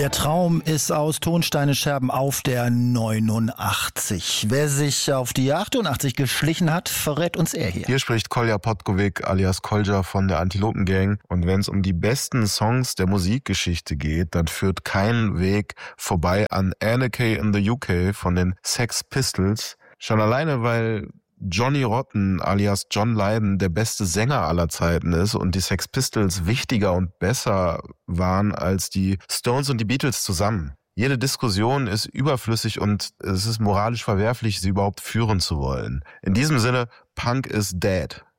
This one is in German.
Der Traum ist aus Tonsteine Scherben auf der 89. Wer sich auf die 88 geschlichen hat, verrät uns er hier. Hier spricht Kolja Potkovic alias Kolja von der Antilopen Gang. Und wenn es um die besten Songs der Musikgeschichte geht, dann führt kein Weg vorbei an Anarchy in the UK von den Sex Pistols. Schon alleine, weil Johnny Rotten alias John Lydon der beste Sänger aller Zeiten ist und die Sex Pistols wichtiger und besser waren als die Stones und die Beatles zusammen. Jede Diskussion ist überflüssig und es ist moralisch verwerflich, sie überhaupt führen zu wollen. In diesem Sinne, Punk is dead.